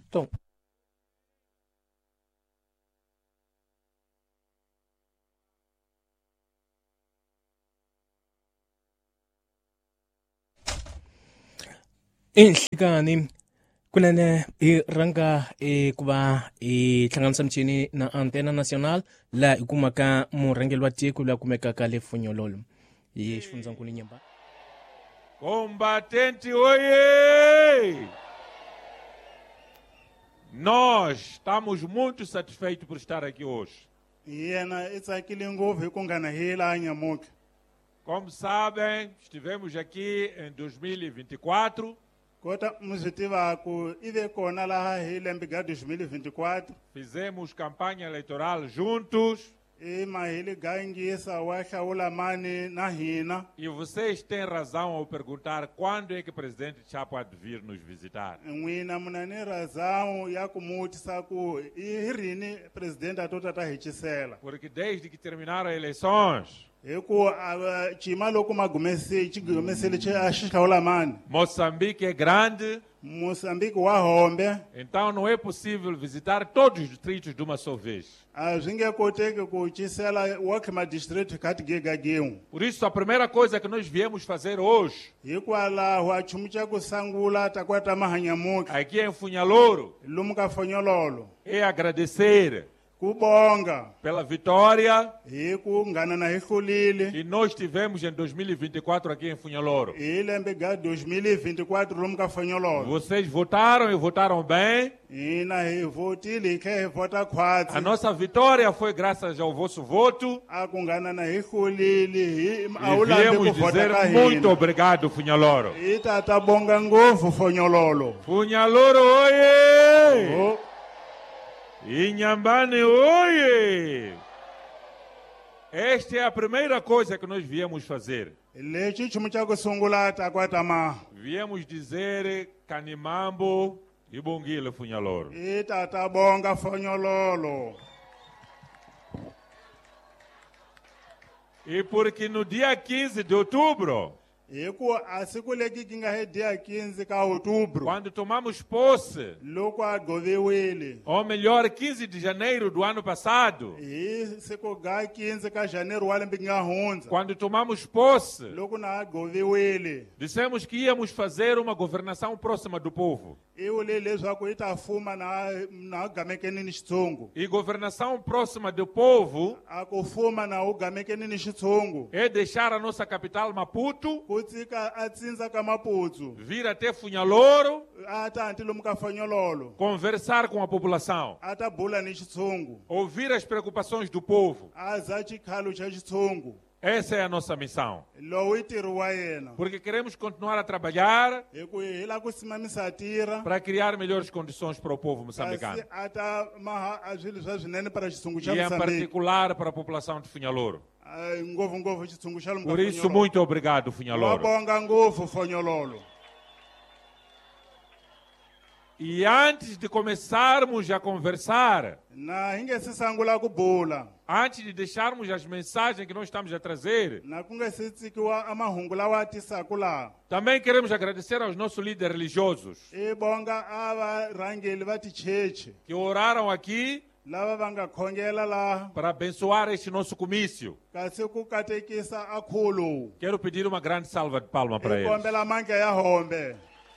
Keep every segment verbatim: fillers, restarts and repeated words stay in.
Então, enhlikani kunene iranga e kuva i hlanganisa mchini na antena nacional la ikumaka murangeli wa tiko la kumekaka le funyololo ye xifundzakulu nyemba Combatente, oiê! Nós estamos muito satisfeitos por estar aqui hoje. yena i tsakile ngopfu hi ku nghena hi laha nyamuka. Como sabem, estivemos aqui em dois mil e vinte e quatro, Kota mi swi tivaku i ve kona laha hi lembe ga dois mil e vinte e quatro fizemos campanha eleitoral juntos i mahili gangisa wa hlawulamani na hina. e vocês têm razão ao perguntar quando é que o presidente Chapo há de vir nos visitar. N'wina muna ni razão ya ku mu vutisa ku i rini presidente a to ta ta hi cisela Porque desde que terminaram as eleições, hi ku a cima loko ma gumese ci gumesele ci a xi hlawulamani Moçambique é grande, Moçambique wa hombe então não é possível visitar todos os distritos de uma só vez. a swi nge koteki ku cisela wa khema district kha tigega gin'we. Por isso, a primeira coisa que nós viemos fazer hoje, Hikwalaho a nchumu xa ku sangula ta kwata mahanyamuka aqui em Funhalouro, lomu ka fonyololo é agradecer ku bonga pela vitória hi ku nghana na hi hlulile que nós tivemos em dois mil e vinte e quatro aqui em Funhalouro. hi lembe ga dois mil e vinte e quatro lomu ka fonyololo. Vocês votaram e votaram bem. Hina hi votile hi khe hi vota khwatsi A nossa vitória foi graças ao vosso voto. a ku nghana na hi hlulile hi a E wu lambi ku viemos vota dizer ka muito hina. obrigado, Funhalouro. Hi ta ta bonga ngopfu fonyololo. Funhalouro, oiê! Oh, Inhambane, oiê! Esta é a primeira coisa que nós viemos fazer. lexi nchumu xa ku sungula ta kwata ma Viemos dizer Canimambo e Bongile Funhalouro. hi ta ta bonga fonyololo. E porque no dia quinze de outubro, Hi ku a siku leki ki nga hi dia quinze ka outubro quando tomamos posse, loko a goviwile ou melhor, quinze de janeiro do ano passado, hi siku ga quinze ka janeiro wa lembe ki nga hundza quando tomamos posse, loko na ha goviwile dissemos que íamos fazer uma governação próxima do povo. i vule leswaku hi ta fuma na na wu gamekeni ni xitshungu E governação próxima do povo a ku fuma na wu gamekeni ni xitshungu é deixar a nossa capital Maputo, ku tsika a tsindza ka maputsu vir até Funhalouro, a ta hanti lomu ka fanyololo conversar com a população, a ta bula ni xitshungu ouvir as preocupações do povo. a za xikhalu xa xitshungu. Essa é a nossa missão. Lowu i ntirho wa yena Porque queremos continuar a trabalhar hi ku hi la ku simamisa tirha para criar melhores condições para o povo kasi moçambicano. a ta maha a swilo swa swinene para xitshungu xa E em Moçambique. particular para a população de Funhalouro. Ai, ngopfungopfu xitshungu xa lomu ka Por isso, Fonyololo. muito obrigado, Wa Funhalouro. bonga ngopfu fonyololo. E antes de começarmos a conversar, Na hi nge si sangula ku bula antes de deixarmos as mensagens que nós estamos a trazer, na ku nge si tsikiwa a mahungu lawa a tisaku laha também queremos agradecer aos nossos líderes religiosos i bonga a varhangeli va tichechi que oraram aqui lava va nga khongela laha para abençoar este nosso comício. kasi ku katekisa a nkhuvo lowu Quero pedir uma grande salva de palmas para i eles. kombela manke ya hombe.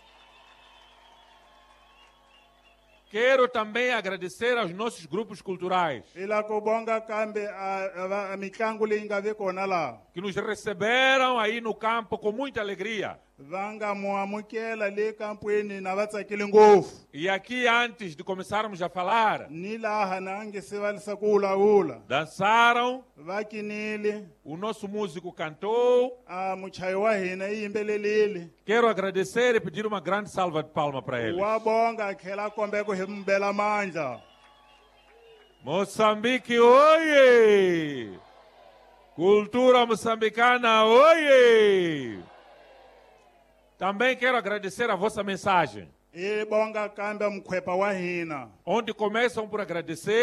Quero também agradecer aos nossos grupos culturais i la ku bonga kambe a- a va- a mitlangu leyi nga ve kona laha que nos receberam aí no campo com muita alegria. va nga mu amukela le kampweni na va tsakile ngopfu E aqui, antes de começarmos a falar, ni laha na nge se valisa ku vulavula dançaram, va kinile o nosso músico cantou. a muchayi wa hina i yimbelelile Quero agradecer e pedir uma grande salva de palmas para eles. wa bonga a tlhela a kombe ku hi mi bela mandla. Moçambique, oiê! Cultura moçambicana, oiê! Também quero agradecer a vossa mensagem, i bonga kambe mukhwepa wa hina onde começam por agradecer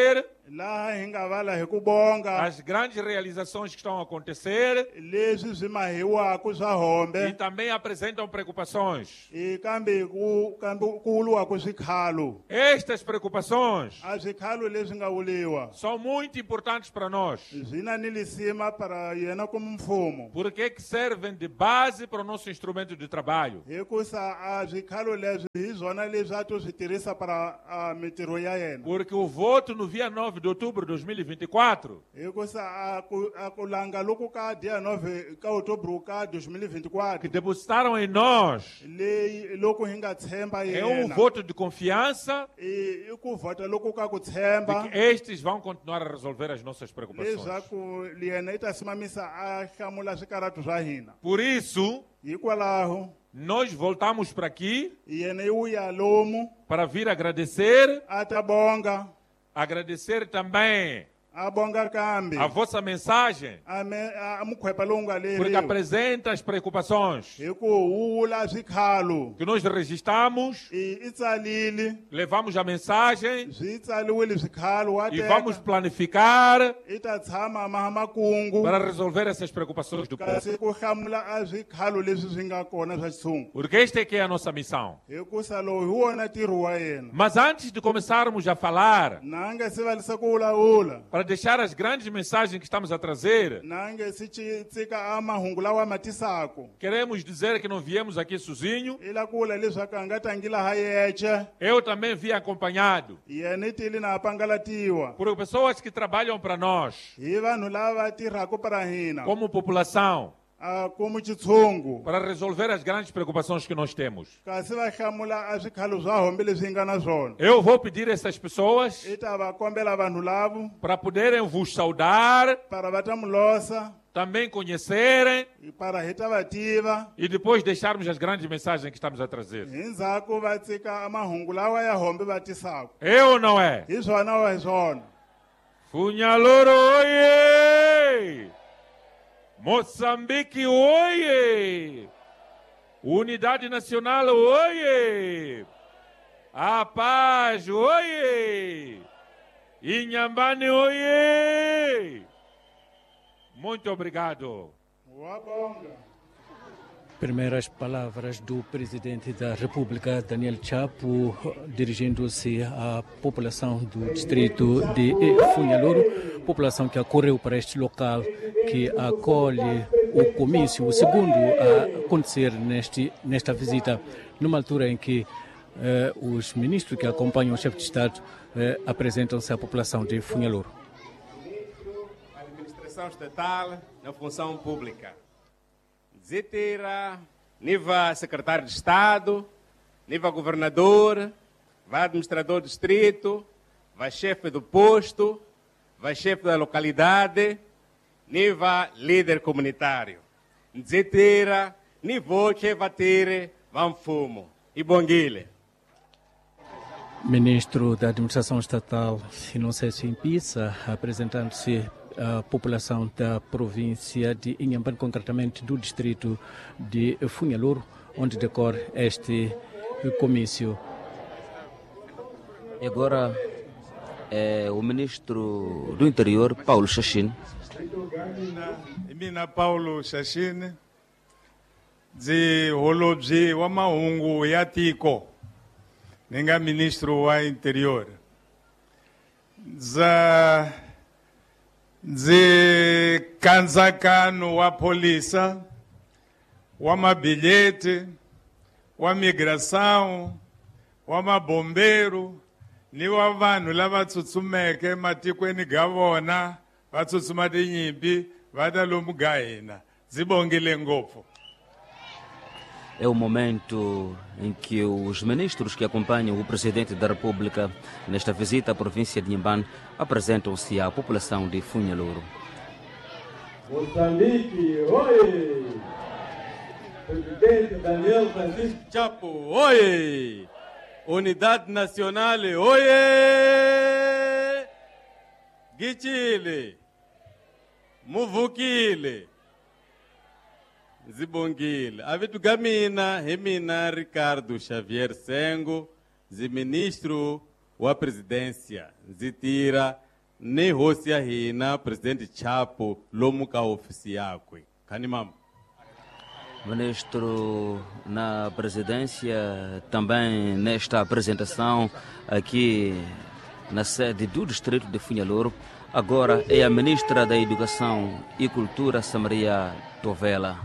laha hi nga vala hi ku bonga as grandes realizações que estão a acontecer leswi swi mahiwaku swa e hombe também apresentam preocupações. i kambe ku kambe ku luwaku swikhalo Estas preocupações a swikhalo leswi nga vuliwa são muito importantes para nós, swi na ni lisima para yena como mfumo porque é que servem de base para o nosso instrumento de trabalho. hikusa a swikhalo leswi hi swona leswi a to swi tirhisa para a mitirho ya yena Porque o voto no dia nove de outubro de dois mil e vinte e quatro hikusa a ku a ku langa loku ka dia nove ka outubro ka dois mil e vinte e que quatro depositaram em nós leyi loko hi nga tshemba é um yena voto de confiança i i ku vhota loku ka ku de tshemba que estes vão continuar a resolver as nossas preocupações. leswaku yena i ta simamisa a hlamula swikaratu swa hina Por isso, hikwalaho nós voltamos para aqui yena i wuya lomu para vir agradecer, a ta bonga agradecer também a bonga kambe a vossa mensagem, a me- a mukhwepa lowu nga porque leriwa apresenta as preocupações hi ku hula swikhalo que nós registramos, i i tsalile levamos a mensagem swi tsaliwile swikhalo wa e vamos teka planificar i ta tshama maha makungu para resolver essas preocupações do povo. kasi ku hlamula a swikhalo leswi swi nga kona swa xitshungu Porque esta é que é a nossa missão. hikusa lowu hi wona ntirho wa yena Mas antes de começarmos a falar, na nge si valisa ku vulavula para deixar as grandes mensagens que estamos a trazer, na nge si ci- tsika a mahungu lawa ma tisako queremos dizer que não viemos aqui sozinho. i la ku vula leswaku a nga tangi laha yexe Eu também vim acompanhado yena i tile na pangalatiwa por pessoas que trabalham para nós, hi vanhu lava tirhaku para hina como população, a como xitshungu para resolver as grandes preocupações que nós temos. kasi va hlamula a swikhalo swa hombe leswi hi nga na swona Eu vou pedir a essas pessoas i ta va kombela vanhu lavo para poderem vos saudar, para va ta mu losa também conhecerem para hi ta va tiva e depois deixarmos as grandes mensagens que estamos a trazer. hi ndzhaku va tsika a mahungu lawa ya hombe va tisaka É ou não é? hi swona wa hi swona Funhaloro, oiê! Moçambique, oiê! Unidade Nacional, oiê! A paz, oiê! Inhambane, oiê! Muito obrigado. wa bonga Primeiras palavras do presidente da República, Daniel Chapo, dirigindo-se à população do distrito de Funhaloro, população que acorreu para este local, que acolhe o comício, o segundo a acontecer neste, nesta visita, numa altura em que eh, os ministros que acompanham o chefe de Estado eh, apresentam-se à população de Funhaloro. A administração estatal na função pública. Zitira, nível secretário de Estado, nível governador, vai administrador do distrito, vai chefe do posto, vai chefe da localidade, nível líder comunitário. Zitira, nível que vai ter, vão fumo. E bonguile. Ministro da Administração Estatal, Inocêncio Impisa, apresentando-se à população da província de Inhambane, concretamente do distrito de Funhaloro, onde decorre este comício. E agora é o ministro do Interior, Paulo Xaxim. Mina Paulo Xaxine, de holobye wa mahungu ya tiko, ninga ministro wa interior. Za de kanzakano wa polisa, wa mabilhete, wa migração, wa mabombeiro, ni wa vanhu lava tsutsumeke matikweni ga vona va tsutsuma tinyimpi va ta lomu ga hina. Zibongile ngopfu. É o momento em que os ministros que acompanham o presidente da República nesta visita à província de Inhambane apresentam-se à população de Funhaloro. Moçambique, oi! Presidente Daniel Francisco Chapo, oi! Unidade Nacional, oi! Gichile, Muvukile, Zibongile. Avitu gamina, Remina Ricardo Xavier Sengo, Ziministro wa Presidência, Zitira, ni hosi ya hina presidente Chapo lomu ka ofisi yakwe. Kanimambo. Ministro na presidência, também nesta apresentação aqui na sede do distrito de Funhalouro, agora é a ministra da Educação e Cultura, Samaria Tovela.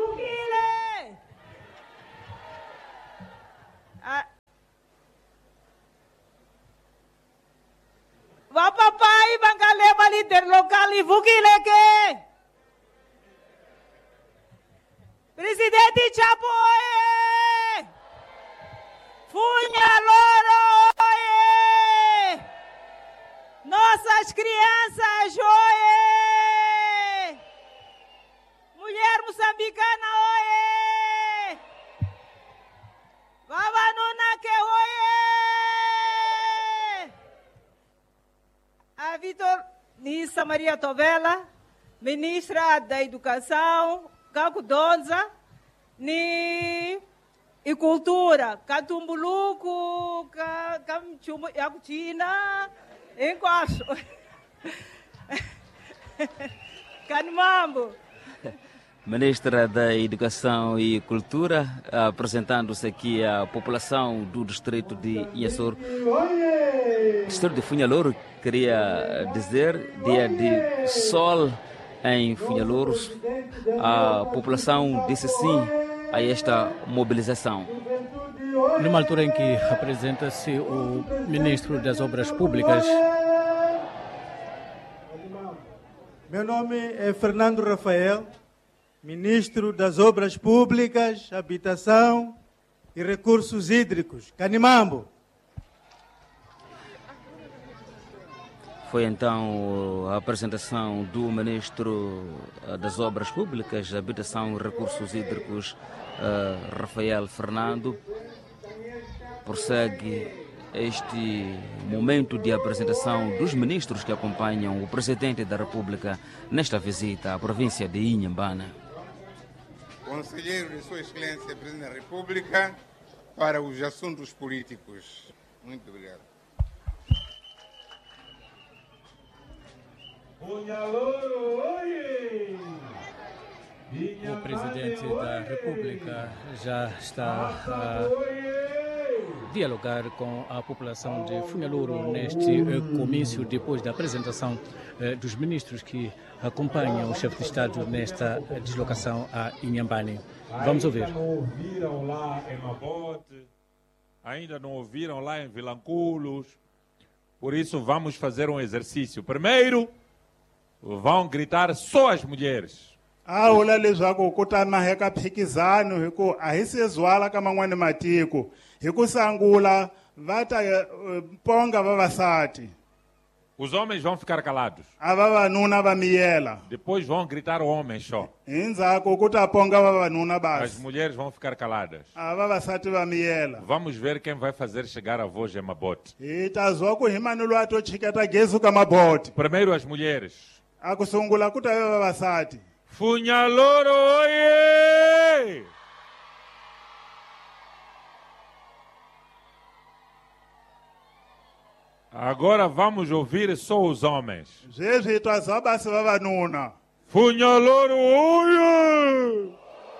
Papai, bangalema líder local e vukileke. Presidente Chapo, oye! Funhalouro, oye! Nossas crianças, oye! Mulher moçambicana, oye! Vavanuna que oye! A Vitor Nissa Maria Tovela, ministra da Educação, Caco Donza, ni e cultura, Catumbuluco, Yacutina, Enquacho, Canimambo. Ministra da Educação e Cultura, apresentando-se aqui à população do distrito de Inhassoro. Distrito de Funhalouro, queria dizer, dia de sol em Funhalouro, a população disse sim a esta mobilização. Numa altura em que apresenta-se o ministro das Obras Públicas. Meu nome é Fernando Rafael, ministro das Obras Públicas, Habitação e Recursos Hídricos, Canimambo. Foi então a apresentação do Ministro das Obras Públicas, Habitação e Recursos Hídricos, uh, Rafael Fernando. Prossegue este momento de apresentação dos ministros que acompanham o Presidente da República nesta visita à província de Inhambane. Conselheiro de Sua Excelência, Presidente da República, para os assuntos políticos. Muito obrigado. O Presidente da República já está a dialogar com a população de Funhalouro neste comício depois da apresentação dos ministros que acompanham o chefe de Estado nesta deslocação a Inhambane. Vamos ouvir. Ainda não ouviram lá em Mabote, ainda não ouviram lá em Vilanculos, por isso vamos fazer um exercício. Primeiro, vão gritar só as mulheres. A vula leswaku ku ta maheka phikizano hi ku a hi se zwala ka man'wani matiko hi ku sangula va ta ponga vavasati. Os homens vão ficar calados. A vavanuna va miyela. Depois vão gritar homens só. Endzhaku ku ta ponga vavanuna As basi. mulheres vão ficar caladas. A vavasati va miyela. Vamos ver quem vai fazer chegar a voz em Mabote. Hi ta zwa ku hi mani loyi a to chiketa gezi ka maboti. Primeiro as mulheres. A ku sungula ku ta ve vavasati. Funhalouro, oye! Agora vamos ouvir só os homens. Zweswi hi twa zwa basi vavanuna. Funhalouro, oye!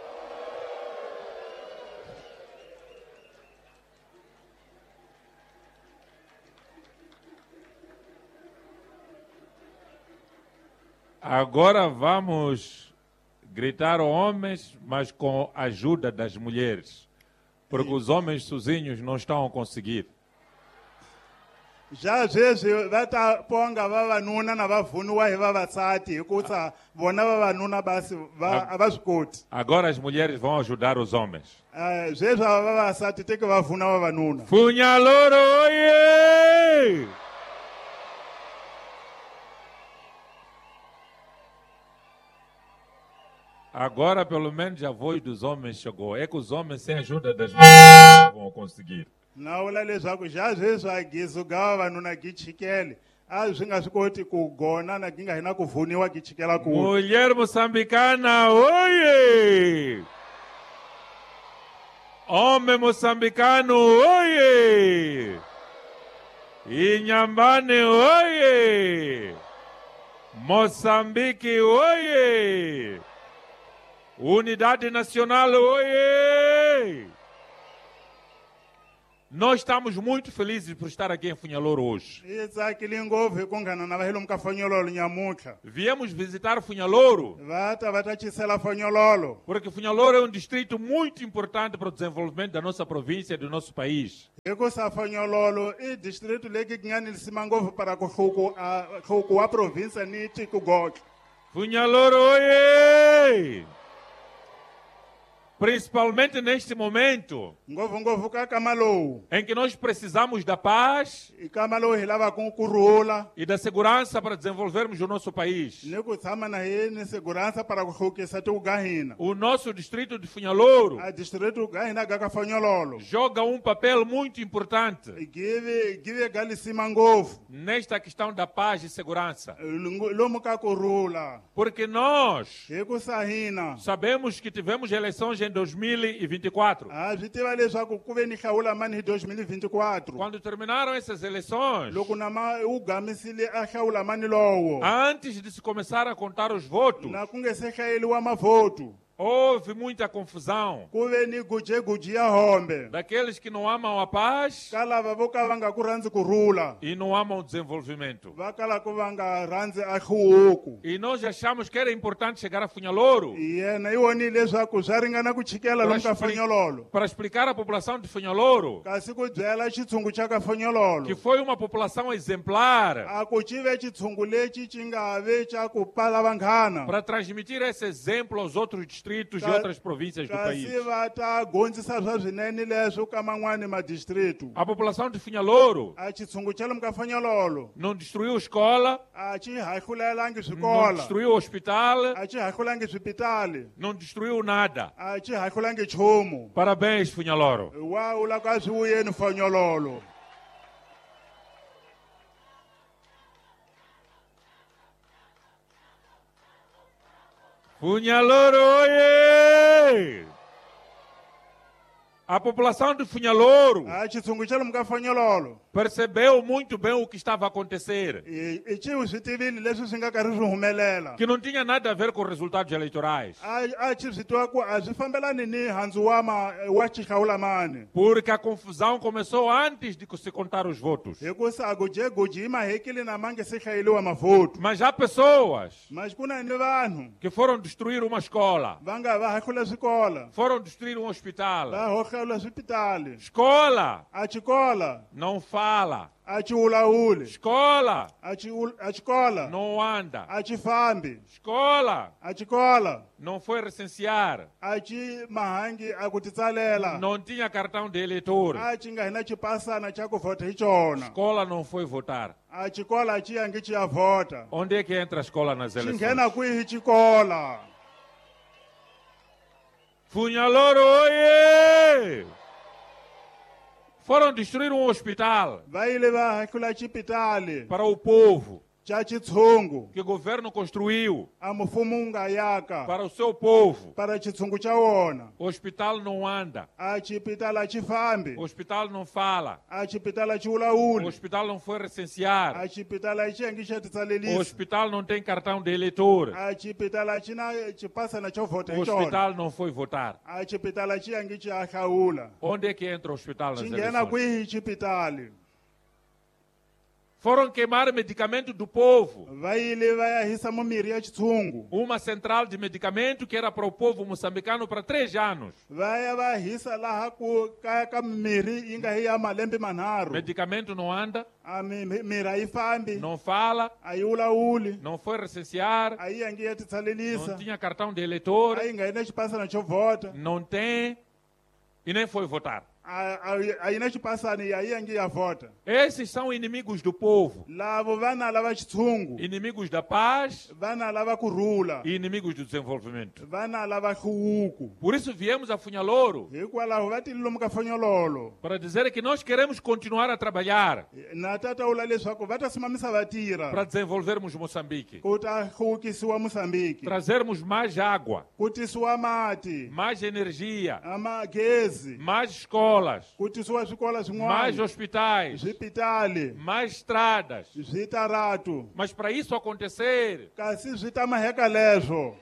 Agora vamos gritar homens, mas com a ajuda das mulheres, porque os homens sozinhos não estão a conseguir. Já zweswi va ta ponga vavanuna na vavhuniwa hi vavasati hikusa vona vavanuna basi va a va swi koti. Agora as mulheres vão ajudar os homens. Eh, zweswi a vavasati teke va vhuna vavanuna. Funhalouro, oye! Agora pelo menos a voz dos homens chegou. É que os homens sem ajuda das mulheres não vão conseguir. Na vula leswaku já zweswi a gizu ga vavanuna gi chikele a swi nga swi koti ku gona na gi nga hi na ku vhuniwa gi chikela ku. Mulher moçambicana, oye! Homem moçambicano, oye! Inhambane, oie! Moçambique, oie! Unidade Nacional, oie! Nós estamos muito felizes por estar aqui em Funhaloro hoje. itsakile ngopfu hi ku nghana na vahilomu ka fonyololo nyamutlha Viemos visitar Funhaloro va ta va ta chisela fonyololo porque Funhaloro é um distrito muito importante para o desenvolvimento da nossa província e do nosso país. hikusa fonyololo i distritu leki ki nga ni lisima ngopfu para ku hluku a hluku wa provinsa ni tiko gotlhe Funhaloro, oie! Principalmente neste momento ngopfungopfu ka kama lowu em que nós precisamos da paz i kama lowu hi lavaku kurhula e da segurança para desenvolvermos o nosso país. ni ku tshama na hi ni segurança para ku hlukisa tiko ga hina O nosso distrito de Funhaloro a distritu ga hina ga ka fonyololo joga um papel muito importante give give ga lisima ngopfu nesta questão da paz e segurança. lomu ka kurhula Porque nós hikusa hina sabemos que tivemos eleições em dois mil e vinte e quatro. a swi tiva leswaku ku ve ni hlawula mani hi dois mil e vinte e quatro Quando terminaram essas eleições, loko nama u gamisile a hlawula mani lowo antes de se começar a contar os votos, na ku nge se hlayeliwa mavoto houve muita confusão ku ve ni gujeguji ya hombe daqueles que não amam a paz ka lava vo ka va nga ku rhandzi kurhula e não amam o desenvolvimento. va kala ku va nga rhandzi a hluhuku E nós achamos que era importante chegar a Funhaloro yena i vonile leswaku swa ringana ku chikela lomu ka fonyololo para explicar à população de Funhaloro kasi ku byela xitshungu xa ka fonyololo que foi uma população exemplar a ku ci ve xitshungu lexi xi nga ve xa ku pala vanghana para transmitir esse exemplo aos outros distritos e Ca- outras províncias do país. kasi va ta gondzisa swa swinene leswo ka man'wani madistritu A população de Funhaloro a xitshungu xa lomu ka fonyololo não destruiu escola, a xi hahlulelangi não swikola destruiu hospital, a xi hahlulangi swipitali não destruiu nada. a xi hahlulangi nchumu Parabéns, Funhaloro. wa u lava ku a swi vuyeni fonyololo Funhaloro, oie! A população de Funhaloro a xitshungu xa lomu ka fonyololo percebeu muito bem o que estava a acontecer, i i xi swi tivile leswi swi nga karhi swi humelela que não tinha nada a ver com resultados eleitorais, a a xi swi tiva ku a swi fambelani ni handzu wa ma wa xihlawulamani porque a confusão começou antes de se contar os votos. hikusa a gujeguji hi mahekile na ma nge se hlayeliwa mavoto Mas há pessoas mas ku na ni vanhu que foram destruir uma escola, va nga va hahlula swikola foram destruir um hospital. va hohlawula swipitali Escola a xikola não fala, a xi wulawuli escola a xi wul- a xikola não anda, a xi fambi escola a xikola não foi recensear, a xi mahangi a ku titsalela não tinha cartão de eleitor, a xi nga hi na xipasana xa ku vhota hi xona escola não foi votar. a xikola a xi yangi xi ya vhota Onde é que entra a escola nas xi eleições? nghena kwihi xikola Funhaloro, oie! Foram destruir um hospital va yile va hahlula xipitali para o povo xa xitshungu que o governo construiu a mfumo wu nga yaka para o seu povo. para xitshungu xa wona O hospital não anda, a xipitali a xi fambi o hospital não fala, a xipitali a xi o wulawuli hospital não foi a recensear, xipitali a xi yangi xa o titsalelisa hospital não tem cartão de eleitor, a xipitali a xi na xipasana xo vhota o hi xona hospital não foi votar. a xipitali a xi yangi xi ya hlawula Onde é que entra o hospital nas xi nghena eleições? kwihi xipitali Foram queimar medicamento do povo. va yile va ya hisa mimirhi ya xitshungu Uma central de medicamento que era para o povo moçambicano para três anos. va ya va hisa laha ku kaya ka mimirhi yi nga hi ya malembe manharhu Medicamento não anda, a mi- mi- mirhi a yi fambi não fala, a yi wulawuli não foi recensear, a yi yangi ya não titsalelisa tinha cartão de eleitor, a yi nga yi na xipasana xo vhota não tem e nem foi votar. a a- a yi na xipasani a yi yangi ya vhota Esses são inimigos do povo, lavo vana lava xitshungu inimigos da paz vana lava kurhula e inimigos do desenvolvimento. vana lava nhluvuko Por isso viemos a Funhaloro hikwalaho va tile lomu ka fonyololo para dizer que nós queremos continuar a trabalhar na tata vula leswaku va ta simamisa va tirha para desenvolvermos Moçambique, ku ta hluvukisiwa musambiki trazermos mais água, ku tisiwa mati mais energia, a magezi mais escola, escolas, ku tisiwa swikola mais swin'wana hospitais, swipitali mais estradas. switaratu Mas para isso acontecer, kasi swi ta maheka leswo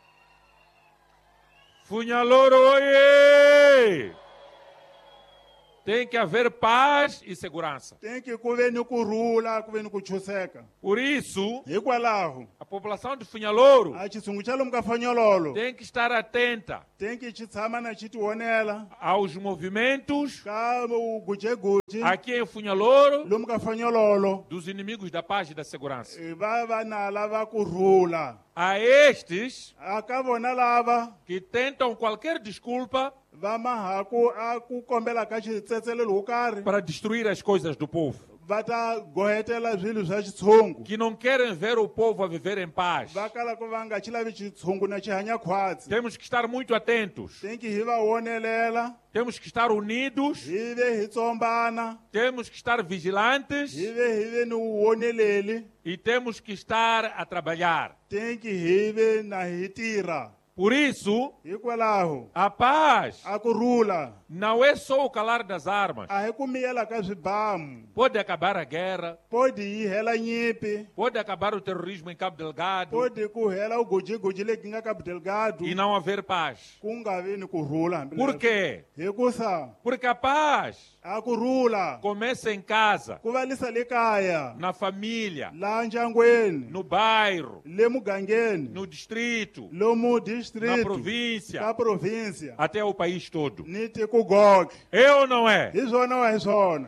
Funhaloro, oiê! Tem que haver paz e segurança. tem que ku ve ni kurhula ku ve ni ku chuseka Por isso, hikwalaho a população de Funhaloro a xitshungu xa lomu ka fanyololo tem que estar atenta tem que xi tshama na xi tivonela aos movimentos ka ugujeguji aqui em Funhaloro lomu ka fanyololo dos inimigos da paz e da segurança. eh, va va na lava kurhula A estes a ka vona lava que tentam qualquer desculpa va mahaku a ku kombela ka xitsetselelo wo karhi para destruir as coisas do povo, va ta gohetela swilo swa xitshungu que não querem ver o povo a viver em paz. va kala ku va nga xi lavi xitshungu na xi hanya khwatsi Temos que estar muito atentos, tem que hi va wonelela temos que estar unidos, hi ve hi tsombana temos que estar vigilantes hi ve hi ve ni woneleli e temos que estar a trabalhar. tem que hi ve na hi tirha Por isso, hikwalaho a paz a kurhula não é só o calar das armas. a hi ku miyela ka swibamu Pode acabar a guerra, pode yi hela nyimpi pode acabar o terrorismo em Cabo Delgado pode ku hela ugojigoji leki nga ka delgado e não haver paz. ku nga vi ni kurhula hambi Por leswi. quê? hikusa Porque a paz a kurhula começa em casa, ku va lisa le kaya na família, laha ndyangweni no bairro, le mugangeni no distrito, lomu na distrito província, ka província até o país todo. ni tiko goke É ou não é? hi swona wa hi swona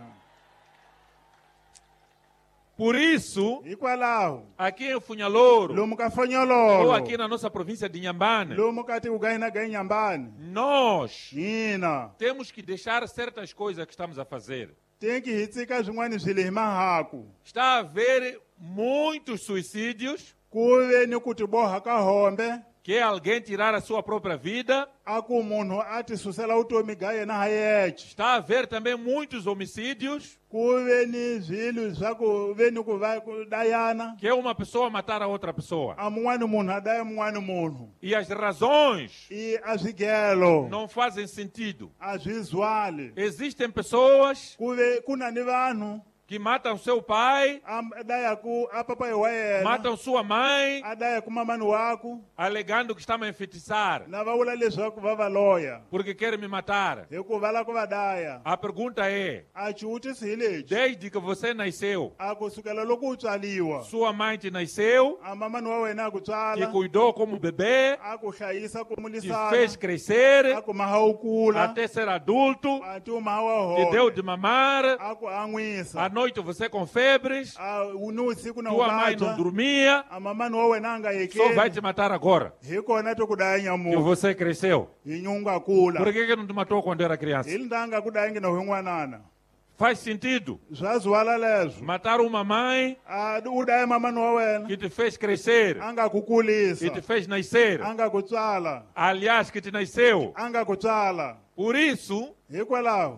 Por isso, hikwalaho aqui em Funhaloro, lomu ka ou fanyololo aqui na nossa província de Inhambane, lomu ka tiugayi na gayi nyambani nós hina temos que deixar certas coisas que estamos a fazer. tem que hi tsika swin'wana swilo hi mahaku Está a haver muitos suicídios, ku ve ni ku tiboha ka hombe que é alguém tirar a sua própria vida. a ku munhu a ti susela vutomi bya yena ha yexe Está a haver também muitos homicídios, ku ve ni zwilo swa ku ve ni ku va ku dayana que é uma pessoa matar a outra pessoa. a mun'wani munhu a daya mun'wani munhu E as razões i a swigelo não fazem sentido. a swi zwali Existem pessoas ku ve ku na ni vanhu que matam seu pai, a daya ku a papai wa yena matam sua mãe, a daya ku mamani waku alegando que está a enfeitiçar, na va vula leswaku va va loya porque querem me matar. hikuva va lava ku va daya A pergunta é: a xiwutisi hi lexi desde que você nasceu, a ku sukela loko u tswaliwa sua mãe te nasceu, a mamani wa wena a ku te tswala cuidou como bebê, a ku hlayisa ku te mulisana fez crescer a ku maha wu kula até ser adulto, a ti u maha wa te deu hola de mamar. a ku À an'wisa noite você com febres, a u ni vusiku na u tua mãe não vabya dormia, a mamani wa wena a nga só vai te yekeli matar agora. hi kona ti ku daya Que nyamuka você cresceu. hi nyungu a kula Por que que não te matou quando era criança? hi ndanga ku dayangi na hi n'wanana Faz sentido swa zwala leswo matar uma mãe a u daya mamani wa wena que te fez crescer a nga ku e kulisa te fez nascer. a nga ku tswala Aliás, que te nasceu. a nga ku tswala Por isso, hikwalaho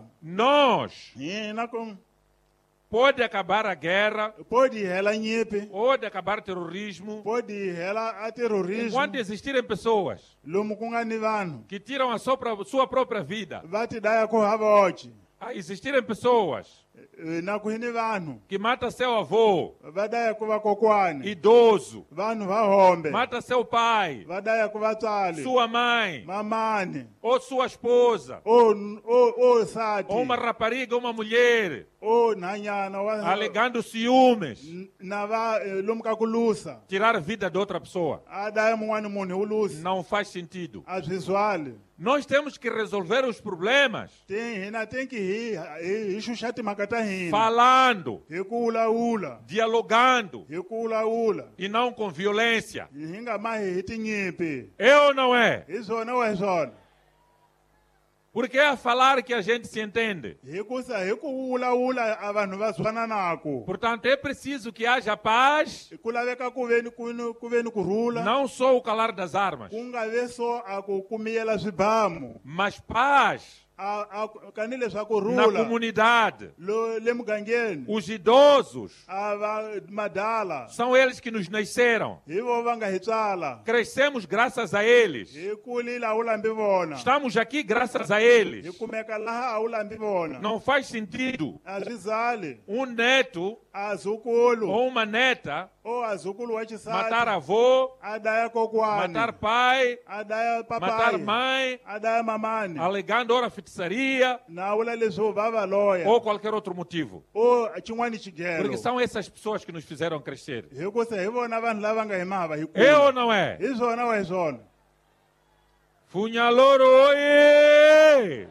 nós hina ku pode acabar a guerra, pode hela nyimpi pode acabar o terrorismo, pode hela a terrorismo enquanto existirem pessoas lomu ku nga ni vanhu que tiram a sua pró- sua própria vida, va ti daya ku hava oci a existirem pessoas Eh, na ku hi ni vanhu que matam seu avô, va daya ku vakokwani idoso, vanhu va hombe mata seu pai, va daya ku vatswali sua mãe, mamani ou sua esposa, o o o sati ou uma rapariga, ou uma mulher, o nhanyana wa alegando ciúmes, na va eh, lomu ka ku lusa tirar a vida de outra pessoa. a daya mun'wani munhu hi wu lusi Não faz sentido. a swi zwali Nós temos que resolver os problemas tem hina tem que hi hi hi xuxa timhaka ta hina falando, hi ku wulawula dialogando hi ku wulawula e não com violência. hi nga mahi hi tinyimpi É ou não é? hi swona wa hi swona Porque é a falar que a gente se entende. hikusa hi ku wulawula a vanhu va zwananaku Portanto, é preciso que haja paz, ku laveka ku veni ku ni- ku veni kurhula não só o calar das armas, ku nga ve so a ku ku miyela swibamu mas paz a a kani leswaku na rhula comunidade. lo le mugangeni Os idosos a va madala são eles que nos nasceram. hi vo va nga hi tswala Crescemos graças a eles. hi kulile a wu lambi vona Estamos aqui graças a eles. hi kumeka laha a wu lambi vona Não faz sentido a swi zali um neto a zukulu ou uma neta o a zukulu wa matar xisati avô, a daya kokwani matar pai, a daya matar papai mãe, a daya mamani alegando ora feitiçaria na vula leswo va va loya ou qualquer outro motivo. o xin'wani xigero Porque são essas pessoas que nos fizeram crescer. hikusa hi vona vanhu lava nga hi mahava hi É ou não é? hi swona wa hi swona Funhaloro, oie!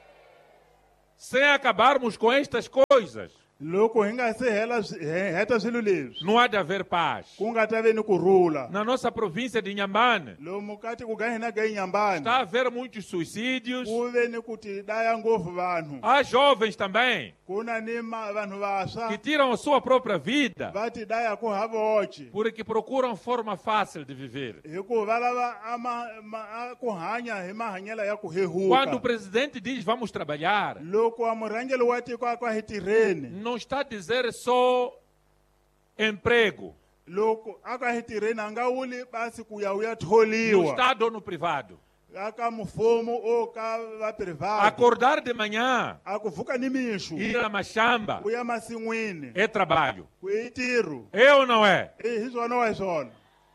Sem acabarmos com estas coisas, loko hi nga se hela swi- he- heta swilo leswi não há de haver paz. ku nga ta ve ni kurhula Na nossa província de Inhambane, lomu kati ku ga hina ga inyambani está a haver muitos suicídios. ku ve ni ku ti daya ngopfu vanhu Há jovens também ku na ni ma- vanhu vaswa que tiram a sua própria vida va ti daya ku ha voci porque procuram forma fácil de viver. hikuva va lava a ma- ma- a ku hanya hi mahanyelo ya ku Quando o hehuka presidente diz vamos trabalhar, loko a murhangeli wa tiko a ku hi tirheni não está a dizer só emprego, loko a ku hi tirheni a nga wuli basi ku ya u ya no tholiwa Estado ou no privado. a ka mfumo o ka va privado Acordar de manhã, a ku pfuka ni mixo ir a machamba, ku ya masin'wini é trabalho. ku i ntirho É ou não é? i hi swona wa hi swona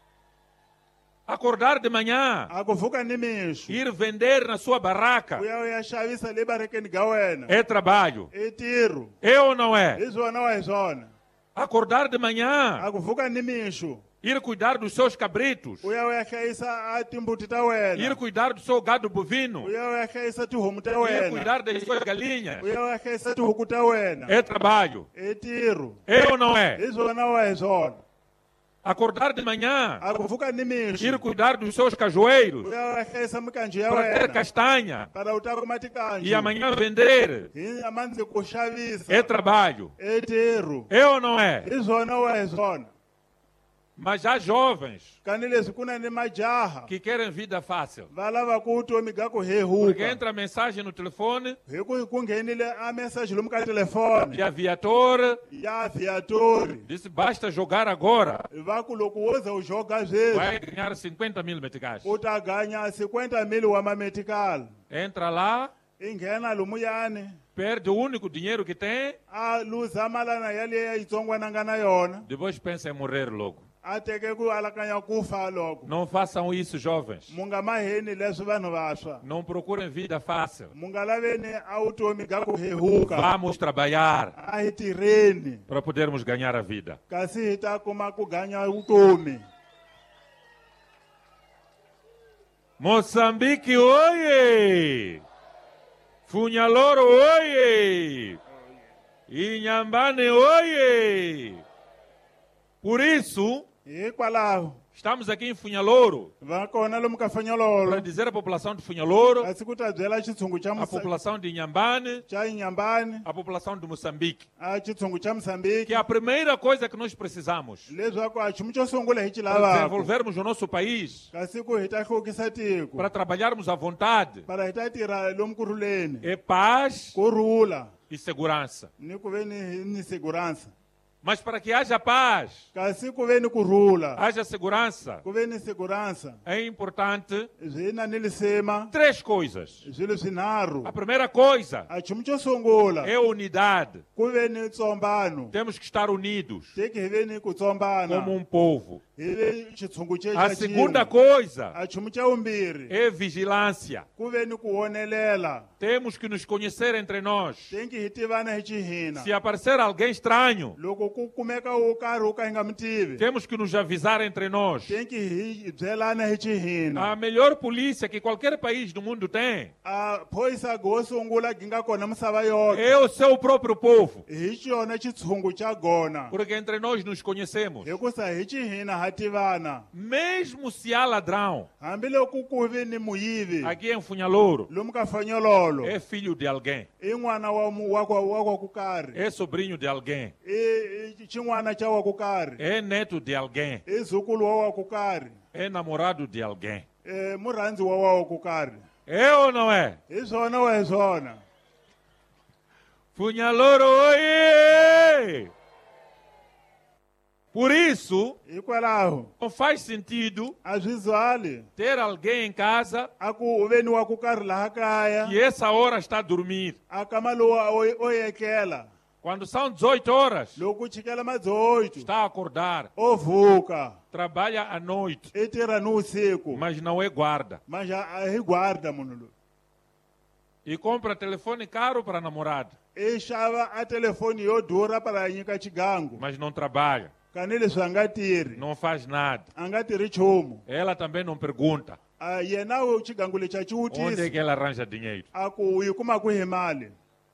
Acordar de manhã, a ku pfuka ni mixo ir vender na sua ku barraca, ya u ya xavisa le barekeni ga wena é trabalho. i ntirho É ou não é? hi swona wa hi swona Acordar de manhã, a ku pfuka ni mixo ir cuidar dos seus cabritos, u ya u ya hlayisa a timbuti ta ir wena cuidar do seu gado bovino, u ya u ya hlayisa tihomu ta ir wena cuidar das suas galinhas, u ya u ya hlayisa tihuku ta wena é trabalho. i ntirho É ou não é? hi swona wa hi swona Acordar de manhã, a ku pfuka ni mixo ir cuidar dos seus cajueiros, u ya u ya hlayisa mikanjo ya para ter wena castanha para u ta kuma e tikanjo amanhã vender, hi amandzi ku xavisa é trabalho. i ntirho É ou não é? hi swona wa hi swona Mas há jovens kani leswi ku na ni majaha que querem vida fácil. va lava ku vutomi ga ku Porque hehuka entra a mensagem no telefone hi ku ku nghenile a mesaji lomu ka telefoni de aviator, ya viatori disse basta jogar agora, va ku loko wo za u joga sweswi vai ganhar cinquenta mil meticais. u ta ganya cinquenta mil wa mamedical Entra lá, i nghena lomuyani perde o único dinheiro que tem, a luza malana yaleya yitsongwana a nga na yona depois pensa em morrer logo. a teke ku alakanya ku fa loko Não façam isso, jovens. mu nga maheni leswi vanhu vaswa Não procurem vida fácil. mu nga laveni a vutomi ga ku hehuka Vamos trabalhar a hi tirheni para podermos ganhar a vida. kasi hi ta kuma ku ganya vutomi Moçambique, oie! Funhaloro, oie! Inhambane, oie! Por isso, hikwalaho estamos aqui em Funhaloro va kona lomu ka para fanyololo dizer à população de Funhaloro, kasi ku ta byela xitshungu xa a Musa- população de Inhambane, xa inyambani a população de Moçambique, a xitshungu xa que Moçambique a primeira coisa que nós precisamos leswaku a nchumu xo sungula hi xi para lavaka desenvolvermos o nosso país, kasi ku hi ta hluvukisa tiko para trabalharmos à vontade, para hi ta tirha lomu ku rhuleni é paz kurhula e segurança. ni ku ve ni ni segurança Mas para que haja paz, kasi ku ve ni kurhula haja segurança, ku ve ni segurança é importante byi na ni lisema três coisas. swilo swinharhu A primeira coisa a nchumu xo sungula é a unidade. ku ve ni tsombano Temos que estar unidos teki hi ve ni ku tsombana como um povo. hi ve xitshungu xe A xa segunda xin'we coisa a nchumu xa vumbirhi é vigilância. ku ve ni ku wonelela Temos que nos conhecer entre nós. tenki hi tivana hi xihina Se aparecer alguém estranho, loko ku kumeka wo karhi wo ka hi nga mi tivi temos que nos avisar entre nós. tenki hi byelana hi xihina A melhor polícia que qualquer país do mundo tem a phoyisa go sungula gi nga kona misava yoke é o seu próprio povo. hi xona xitshungu xa gona Porque entre nós nos conhecemos. hikusa hi xihina ha tivana Mesmo se há ladrão, hambiloko ku vi ni muyivi aqui em Funhalouro, lomu ka fanyololo é filho de alguém, i n'wana wa mu- wa kwa wa kwa ku karhi é sobrinho de alguém, i i xin'wana xa wa ku karhi é neto de alguém, i zukulu wa wa ku karhi é namorado de alguém. eh murhandzi wa wa wa ku karhi É ou não é? hi swona ou é swona? Funhaloro, oiê! Por isso, hikwalaho não faz sentido a swi zwali ter alguém em casa a ku veniwa ku karhi laha kaya que essa hora está a dormir. a kama lowa o o yekela Quando são dezoito horas, loko ku chikela madzoito está a acordar, o vuka trabalha à noite, i tirha ni vusiku mas não é guarda. mas a a hi guarda munhu loyi E compra telefone caro para a namorada, i xava a telefoni yo durha para nyika chigangu mas não trabalha, kani leswi a nga tirhi não faz nada. a nga tirhi nchumu Ela também não pergunta a yena o chigangu lexi a xi onde é wutisi que ela arranja dinheiro. a ku yi kuma kwihi mali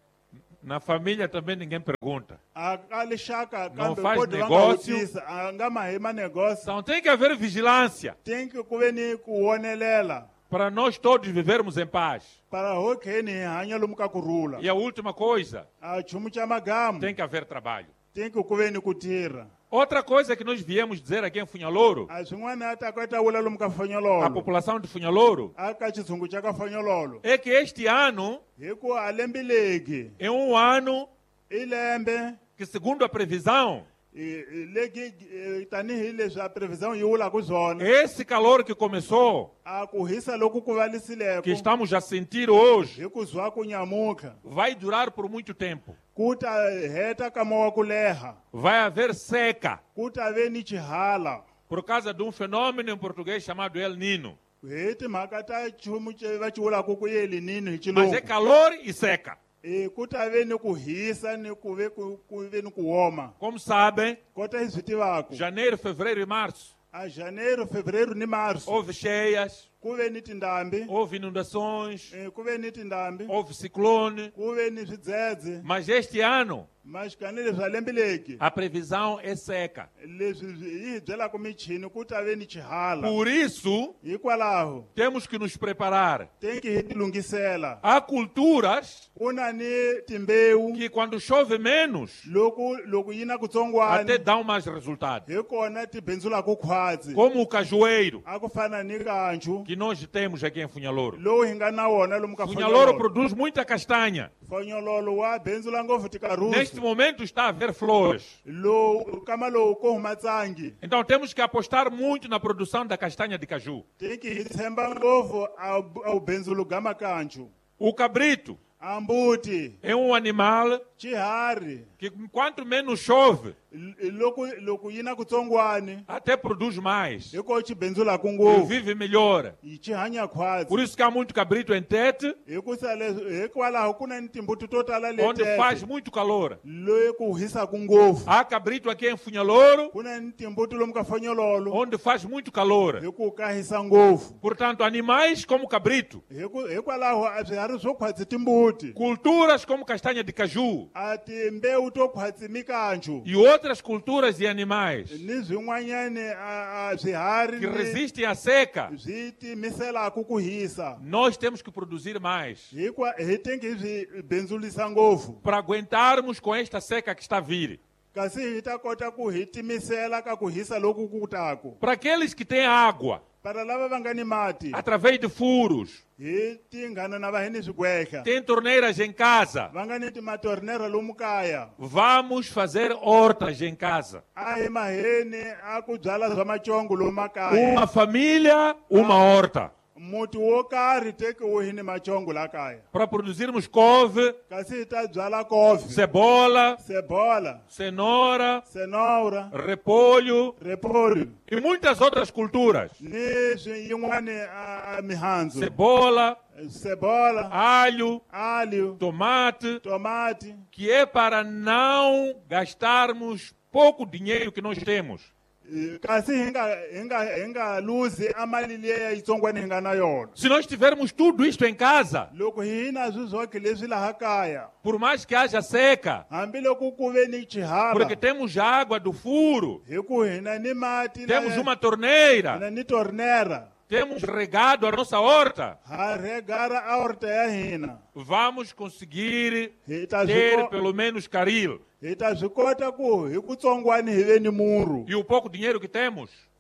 Na família também ninguém pergunta. a ka lixaka Não kambe faz kodi va nga negócio. wutisa a nga ma hi manegócio Então tem que haver vigilância tem que ku ve ni ku wonelela para nós todos vivermos em paz. para hokheni hi hanya lomu ka kurhula E a última coisa, a nchumu xa magamu tem que haver trabalho. tem que ku ve ni ku tirha Outra coisa que nós viemos dizer aqui em Funhaloro, a swin'wana a ta ku ta vula lomu ka a fanyololo população de Funhaloro, a ka xitshungu xa ka fanyololo é que este ano hi ku a lembe legi é um ano i lembe que, segundo a previsão, i- i- legi eh, tanihi leswi a previsão yi vulaku swona esse calor que começou, a ku hisa loku ku valitsileko que estamos a sentir hoje, hi ku zwaku nyamuka vai durar por muito tempo. ku ta heta kama wa ku leha Vai haver seca ku ta ve ni chihala por causa de um fenômeno em português chamado El Nino. hi timhaka ta nchumu ce- va ci vulaku ku yelinini hi Mas é xilungu calor e seca. e ku ta ve ni ku hisa ni ku ve ku ku ve ni ku oma Como sabem, kota hi swi tivaku janeiro, fevereiro e março a janeiro fevereiro ni março houve cheias, ku ve ni tindhambi houve inundações, eh, ku ve ni tindhambi houve ciclone. ku ve ni swidzedze Mas este ano, mas kani leswi a lembe leki a previsão é seca. leswi hi hi byelaku michini ku ta ve ni chihala Por isso, hikwalaho temos que nos preparar. tem que hi ti lungisela Há culturas ku na ni timbewu que, quando chove menos, loko loko yi na até kutsongwani dão mais resultado. hi kona ti bindzulaku khwatsi Como o cajueiro a ku fana ni kanju que nós temos aqui em Funhaloro. lowu hi nga na wona lomu ka Funhaloro fanyololo produz muita castanha. fanyololo wa bindzula ngopfu tikarusi Neste momento está a haver flores. lowu kama lowu ko huma tsangi Então temos que apostar muito na produção da castanha de caju. tem que hi tshemba ngopfu a a ubindzulu ga makanju O cabrito a mbuti é um animal chiharhi que, quanto menos chove, l- loko loko yi na kutsongwani até produz mais hi ko xi bindzulaku e ngopfu vive melhor. hi xi hanya khwatsi Por isso que há muito cabrito em Tete, hikusa leswi hikwalaho ku na ni timbuti to tala onde faz letete muito calor. loyi ku hisaku ngopfu Há cabrito aqui em Funhaloro, ku na ni timbuti lomu ka fanyololo onde faz muito calor. hi ku ka hisa ngopfu Portanto, animais como cabrito, Hiku- hikwalaho a swiharhi swo khwatsi timbuti culturas como castanha de caju a timbewu to khwatsi mikanju e outras culturas de animais ni zwin'wanyani a a swiharhi que ni- resistem à seca, byi timiselaku ku hisa nós temos que produzir mais hikwa hi tengi hi swi bindzulisa ngopfu para aguentarmos com esta seca que está a vir. kasi hi ta kota ku hi timisela ka ku hisa loku ku taku Para aqueles que têm água, para lava va nga ni mati através de furos, hi tinghana na va hi ni swigweha têm torneiras em casa, va nga ni timatornera lomu kaya vamos fazer hortas em casa. a hi maheni a ku byala swa macongo lomu makaya Uma família, uma horta. muti wo karhi tekiwo hi ni macongo la kaya Para produzirmos couve, kasi hi ta byala kofi cebola, sebola cenoura, cenoura repolho repolho e muitas outras culturas. ni swi yin'wani a a mihandzu Cebola, cebola alho, alho tomate, tomate que é para não gastarmos pouco dinheiro que nós temos. eh, kasi hi nga hi nga hi nga luzi a mali liya yitsongwani hi nga na yona Se nós tivermos tudo isto em casa, loko hi na swi zoke leswi laha kaya por mais que haja seca, hambiloko ku ve ni chihala porque temos água do furo, hi ku hina ni mati na- temos uma torneira, hina ni tornera temos regado a nossa horta, ha regara a horta ya hina vamos conseguir hi ta swi ter ko- pelo menos caril. hi ta swi kota ku hi ku tsongwani hi ve ni muru E o pouco dinheiro que temos,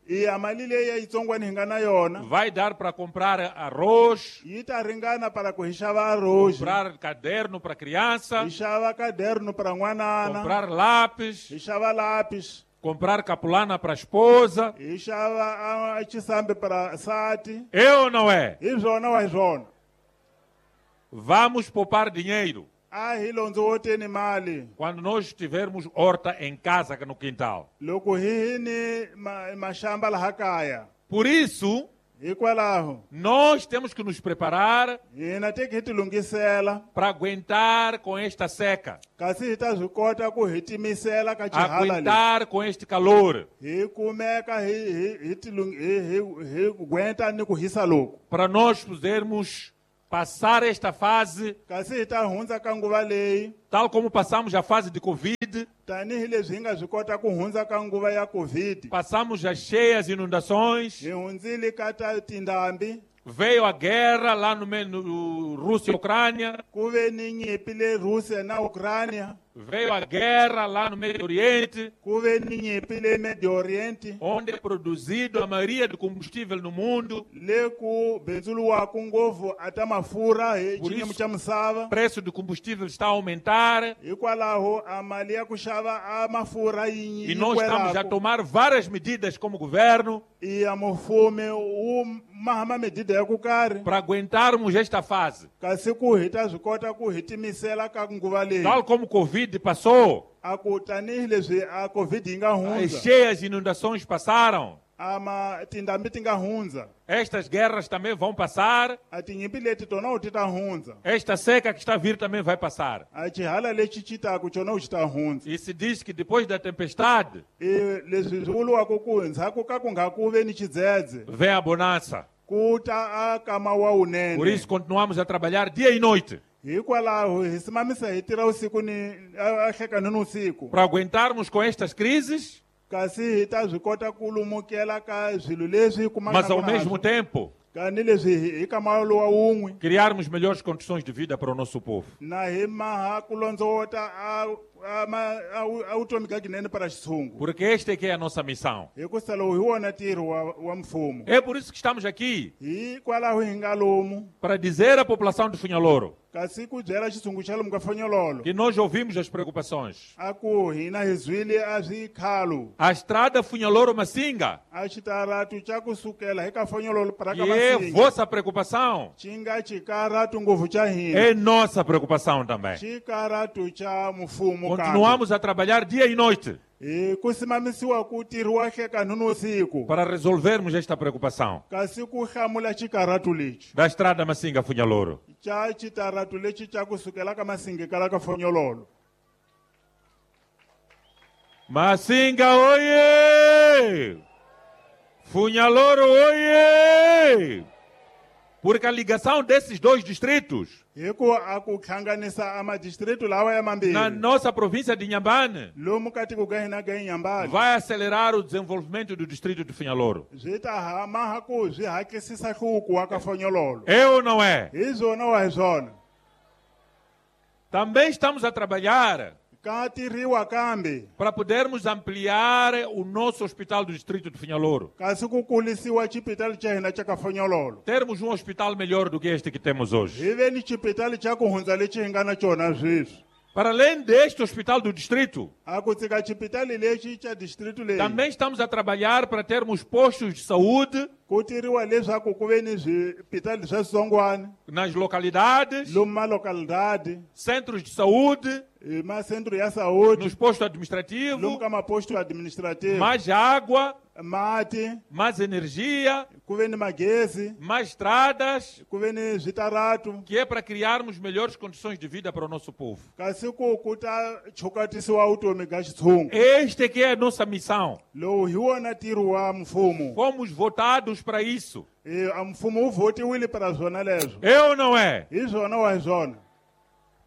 e a mali leyi yitsongwana hi nga na yona vai dar para comprar arroz, yi ta ringana para ku hi xava arroz, comprar caderno para criança, hi xava caderno para n'wanana, comprar lápis, hi xava lápis, comprar capulana para a esposa. hi xava a xisambi para sati. É ou não é? Hi swona wa hi swona. Vamos poupar dinheiro A hi londzowoteni mali quando nós tivermos horta em casa, no quintal. loko hi hi ni ma- maxamba laha kaya. Por isso, Hikwalaho nós temos que nos preparar hina teke hi ti lungisela para aguentar com esta seca, kasi hi ta swi kota ku hi timisela ka xihala lexi. aguentar com este calor, Hi kumeka hi hi hi ti lung- hi hi hi aguenta ni ku hisa loku. para nós podermos passar esta fase, Kasi hi ta hundza ka nguva leyi tal como passamos a fase de Covid, tanihileswi hi nga swi kota ku hundza ka nguva ya Covid. passamos as cheias inundações, Hi hundzile ka ta tindhambi, veio a guerra lá no, meio- no Rússia e Ucrânia, ku ve ni nyimpi le Rússia na Ucrânia, veio a guerra lá no Médio Oriente, ku ve ni nyimpi le Medio Oriente, onde é produzido a maioria do combustível no mundo. le ku bindzuluwaku ngopfu a ta mafurha hi Por xiyimo isso- xa misava. O preço do combustível está a aumentar Hikwalaho a mali ya ku xava a mafurha yi e yi nós estamos a kwelaku. tomar várias medidas como governo E a mufumi wu mahama medida ya ku karhi para aguentarmos esta fase. kasi ku hi ta swi kota ku hi timisela ka nguva leyi. Tal como o Covid passou, A ku tanihileswi a Covid yi nga as hundza, cheias e inundações passaram, a ma tindhambi ti nga hundza, estas guerras também vão passar, a tinyimpi leti tona u ti ta hundza, esta seca que está a vir também vai passar. a xihala lexi xi taku xona u xi ta hundza. E se diz que depois da tempestade I leswi swi vuriwaku ku ndzhaku ka ku nga ku ve ni xidzedze vem a bonança. ku ta a kama wa Por wunene. isso continuamos a trabalhar dia e noite Hikwalaho hi simamisa hi tirha usiku ni a a hlekani ni usiku, para aguentarmos com estas crises, kasi hi ta swi kota ku lumukela ka swilo leswi hi kumaka mas ao na mesmo swona. tempo Kani leswi hi hi kama lowa wun'we criarmos melhores condições de vida para o nosso povo. na hi maha ku londzowota a a ma- a wu- a vutomi byakinene para xitshungu, Porque esta é que é a nossa missão. hikusa lowu hi wona ntirho wa wa mfumo. É por isso que estamos aqui, Hikwalaho hi nga lomu para dizer à população de Funhaloro kasi ku byela xitshungu xa lomu ka Fanyololo que nós ouvimos as preocupações. a ku hina hi zwile a swikhalu A estrada Funhaloro-Massinga, a xitaratu xa kusukela hi ka Fanyololo para que ka é Masinga, vossa preocupação, xi nga xikaratu ngopfu xa hina, é nossa preocupação também. xikaratu xa mfumo kambe. Continuamos a trabalhar dia e noite Hi ku simamisiwa ku tirhiwa hlekani ni usiku para resolvermos esta preocupação kasi ku hlamula xikaratu lexi da estrada Massinga-Funhaloro. xa xitaratu lexi xa kusukela ka Masinga kala ka Fanyololo. Massinga, oiê! Funhaloro, oiê! Porque a ligação desses dois distritos Hi ku a ku hlanganisa a madistritu lawa ya na mambirhi nossa província de Inhambane lomu ka tiko ka hina ka Inhambane vai acelerar o desenvolvimento do distrito de Funhaloro. byi ta hamaha ku byi hatlisisa nhluvuko wa ka Fanyololo. É ou não é? Hi zona wa hi swona Também estamos a trabalhar ka tirhiwa kambe para podermos ampliar o nosso hospital do distrito de Funhaloro. kasi ku kulisiwa xipitali xa hina xa ka Fanyololo. Termos um hospital melhor do que este que temos hoje. Hi ve ni xipitali xa ku hundza lexi hi nga na xona sweswi. Para além deste hospital do distrito, A ku tsika xipitali lexi xa distritu leyi também estamos a trabalhar para termos postos de saúde ku tiriwa leswaku ku ve ni swipitali swa switsongwana nas localidades, lomu malokalidade, centros de saúde, hi masentro ya saúde, nos postos lomu administrativos, ka maposto administrativo, mais água, mati, mais energia, ku ve ni magezi, mais estradas, ku ve ni switaratu, que é para criarmos melhores condições de vida para o nosso povo. kasi ku ku ta chukatisiwa vutomi bya xitshungu. Esta é que é a nossa missão. Lowu hi wona ntirho wa mfumo. Fomos votados para isso. Eh, a mfumo wu votiwile para swona leswo. É ou não é? Hi swona wa hi swona.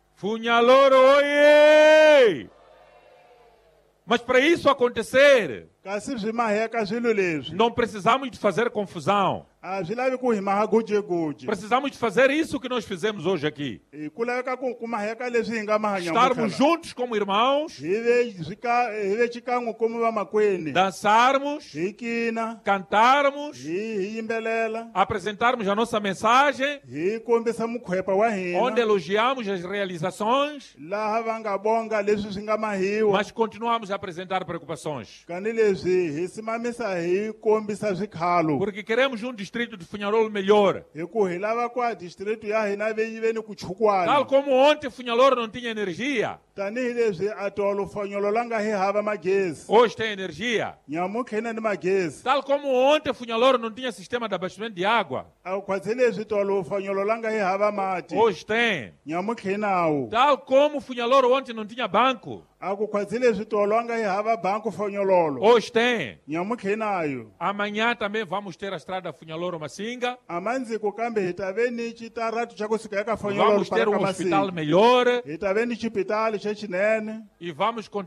Funhaloro, oiê! Mas para isso acontecer, kasi byi maheka swilo leswi Não precisamos de fazer confusão. a byi lavi ku hi maha gujeguje Precisamos de fazer isso que nós fizemos hoje aqui. Eh, ku laveka ku ku maheka leswi hi nga mahanya Estarmos juntos como irmãos, hi ve byi ka- hi ve xikan'we como vamakwenu dançarmos, hi kina cantarmos, hi hi yimbelela apresentarmos a nossa mensagem, hi kombisa mukhwepa wa onde hina elogiamos as realizações, laha va nga bonga leswi swi nga mahiwa mas continuamos a apresentar preocupações. kani leswi hi simamisa hi kombisa swikhalo Porque queremos um distrito de Funhalolo melhor. hi ku hi lava ku a district ya hina veyi ve ni ku chukwana Tal como ontem Funhalolo não tinha energia, tanihileswi a tolo fanyolo la nga hi hava magezi hoje tem energia. nyamukhha hina ni magezi Tal como ontem Funhalolo não tinha sistema de abastecimento de água, a khwatsi leswi tolo fanyolo la nga hi hava mati hoje tem. nyamukhha hinawu Tal como Funhalolo ontem não tinha banco, a ku khwatsi leswi tolo a nga hi hava banku fanyololo hoje tem. nyamukhha hinayo Amanhã também vamos ter a estrada Funhaloro-Masinga. amandziku kambe hi ta ve ni citaratu xa kusuka eka fanyololo Vamos ter para um ka hospital masinga melhor hi ta ve ni xipitali xa xinene e vamos continuar